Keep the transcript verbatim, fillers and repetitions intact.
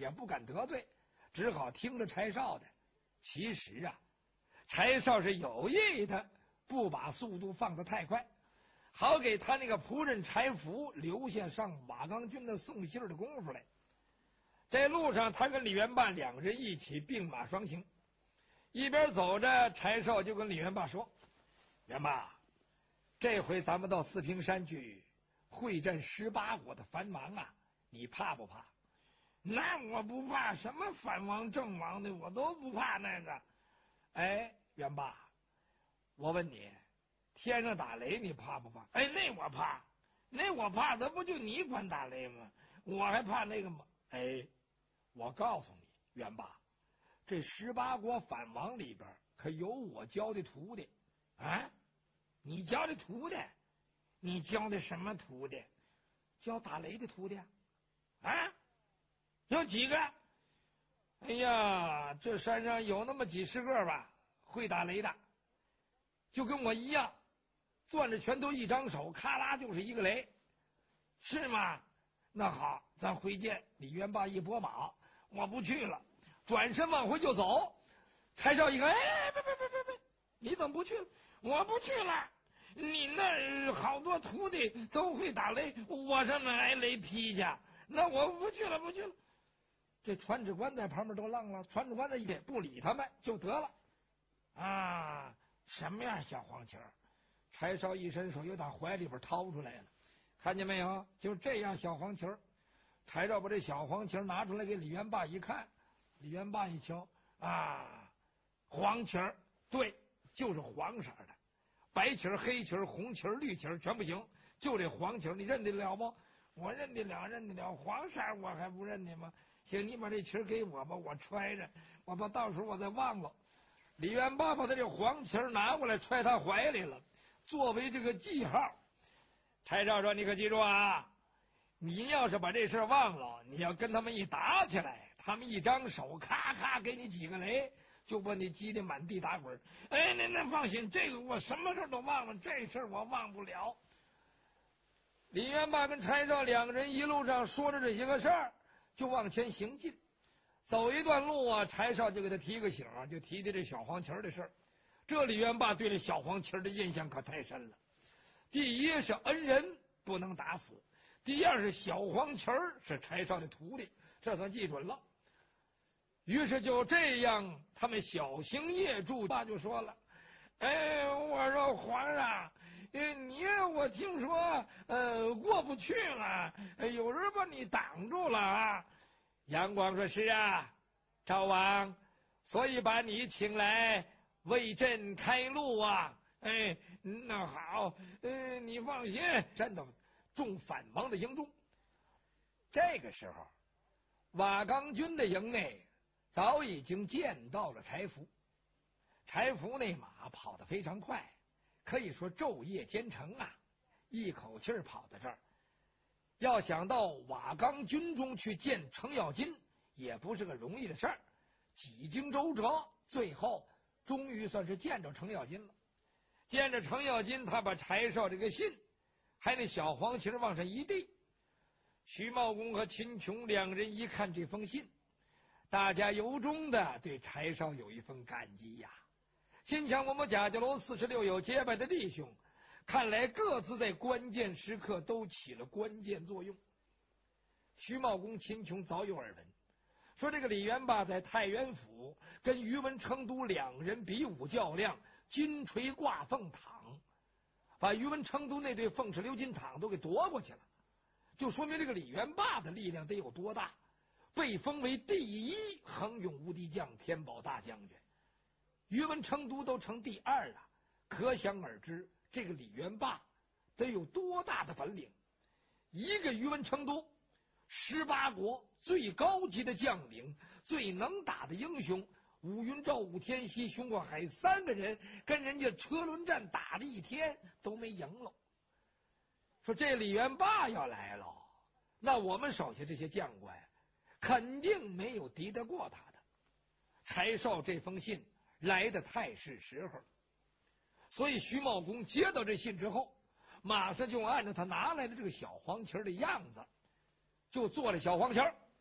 也不敢得罪，只好听着柴少的。其实啊，柴少是有意的，不把速度放得太快，好给他那个仆人柴福留下上瓦岗军的送信的功夫来。这路上，他跟李元霸两人一起并马双行，一边走着，柴少就跟李元霸说：“元霸，这回咱们到四平山去会战十八国的藩王啊，你怕不怕？”“那我不怕，什么藩王正王的我都不怕那个。”“哎，元霸，我问你，天上打雷你怕不怕？”“哎，那我怕，那我怕，那不就你管打雷吗？我还怕那个吗？”“哎，我告诉你，元霸，这十八国藩王里边可有我教的徒弟啊！你教的徒弟？你教的什么徒弟？教打雷的徒弟啊？啊？有几个？哎呀，这山上有那么几十个吧，会打雷的，就跟我一样，攥着拳头一张手，咔啦就是一个雷，是吗？那好，咱回见。”李元霸一拨马，我不去了，转身往回就走。柴少一看，哎，别别别别别，你怎么不去了？我不去了，你那好多徒弟都会打雷，我上哪挨雷劈去？那我不去了，不去了。这传旨官在旁边都愣了，传旨官在一边不理他们就得了。啊，什么样小黄旗儿？柴少一伸手又打怀里边掏出来了，看见没有？就这样小黄旗儿。柴少把这小黄旗儿拿出来给李元霸一看，李元霸一瞧，啊，黄旗儿，对，就是黄色的，白旗儿、黑旗儿、红旗儿、绿旗儿全不行，就这黄旗儿，你认得了不？我认得了，认得了，黄色我还不认得吗？行，你把这旗儿给我吧，我揣着，我怕到时候我再忘了。李元霸把他这黄旗儿拿过来，揣他怀里了，作为这个记号。柴少说：“你可记住啊，你要是把这事忘了，你要跟他们一打起来，他们一张手，咔咔给你几个雷，就把你击得满地打滚。哎，那那放心，这个我什么事都忘了，这事我忘不了。”李元霸跟柴少两个人一路上说着这些个事儿，就往前行进。走一段路啊，柴少就给他提个醒，就提提这小黄旗的事儿。这李元霸对这小黄旗的印象可太深了。第一是恩人不能打死，第二是小黄旗是柴少的徒弟，这算记准了。于是就这样，他们小行夜驻，爸就说了：“哎，我说皇上，你我听说呃过不去了，有人把你挡住了啊。”杨广说：“是啊，赵王，所以把你请来为朕开路啊。”哎，那好，呃，你放心，真的众反王的营中。这个时候，瓦岗军的营内早已经见到了柴福。柴福那马跑得非常快，可以说昼夜兼程啊，一口气儿跑到这儿。要想到瓦岗军中去见程咬金，也不是个容易的事儿。几经周折，最后终于算是见着程咬金了。见着程咬金，他把柴少这个信，还那小黄旗往上一递。徐茂公和秦琼两人一看这封信，大家由衷的对柴少有一份感激呀。心想我们贾家楼四十六有结拜的弟兄，看来各自在关键时刻都起了关键作用。徐茂公、秦琼早有耳闻，说这个李元霸在太原府跟于文成都两人比武较量，金锤挂凤躺，把于文成都那对凤翅鎏金躺都给夺过去了，就说明这个李元霸的力量得有多大，被封为第一横勇无敌将、天宝大将军。于文成都都成第二了，可想而知这个李元霸得有多大的本领。一个于文成都，十八国最高级的将领，最能打的英雄，武云赵、武天锡、熊过海三个人跟人家车轮战打了一天都没赢了。说这李元霸要来了，那我们手下这些将官肯定没有敌得过他的。柴少这封信来得太是时候，所以徐茂公接到这信之后，马上就按照他拿来的这个小黄旗的样子，就做了小黄旗，